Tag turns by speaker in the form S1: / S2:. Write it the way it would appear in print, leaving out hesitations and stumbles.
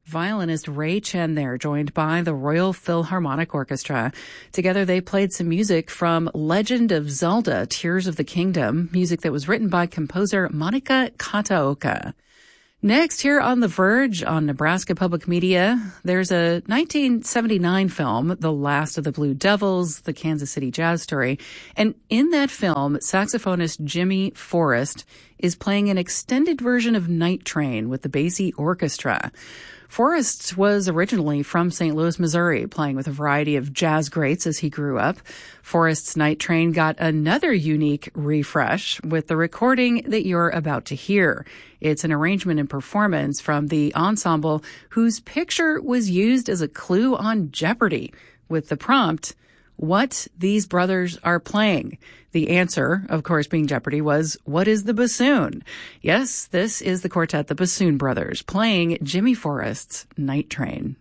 S1: violinist Ray Chen there, joined by the Royal Philharmonic Orchestra. Together they played some music from Legend of Zelda, Tears of the Kingdom, music that was written by composer Monika Kataoka. Next, here on The Verge on Nebraska Public Media, there's a 1979 film, The Last of the Blue Devils, the Kansas City jazz story. And in that film, saxophonist Jimmy Forrest is playing an extended version of Night Train with the Basie Orchestra. Forrest was originally from St. Louis, Missouri, playing with a variety of jazz greats as he grew up. Forrest's Night Train got another unique refresh with the recording that you're about to hear. It's an arrangement and performance from the ensemble whose picture was used as a clue on Jeopardy with the prompt, "What these brothers are playing." The answer, of course, being Jeopardy, was, "What is the bassoon?" Yes, this is the quartet, the Bassoon Brothers, playing Jimmy Forrest's Night Train.